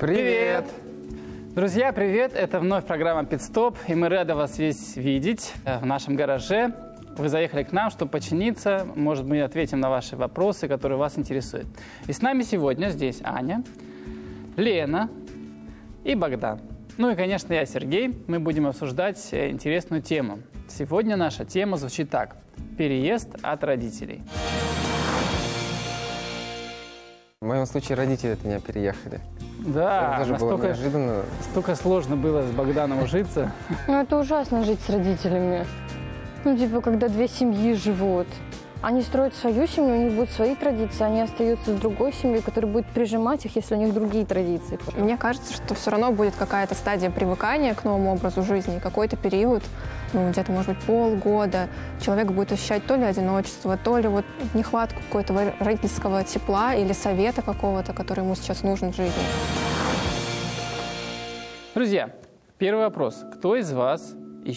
Привет! Друзья, привет! Это вновь программа «Пит-стоп», и мы рады вас здесь видеть в нашем гараже. Вы заехали к нам, чтобы починиться. Может, мы ответим на ваши вопросы, которые вас интересуют. И с нами сегодня здесь Аня, Лена и Богдан. Ну и, конечно, я, Сергей. Мы будем обсуждать интересную тему. Сегодня наша тема звучит так. Переезд от родителей. В моем случае родители от меня переехали. Да, Это тоже было неожиданно. настолько сложно было с Богданом ужиться. Ну, это ужасно жить с родителями. Ну, типа, когда две семьи живут. Они строят свою семью, у них будут свои традиции, они остаются с другой семьей, которая будет прижимать их, если у них другие традиции. Мне кажется, что все равно будет какая-то стадия привыкания к новому образу жизни, какой-то период, ну, где-то, может быть, полгода. Человек будет ощущать то ли одиночество, то ли вот нехватку какого-то родительского тепла или совета какого-то, который ему сейчас нужен в жизни. Друзья, первый вопрос. Кто из вас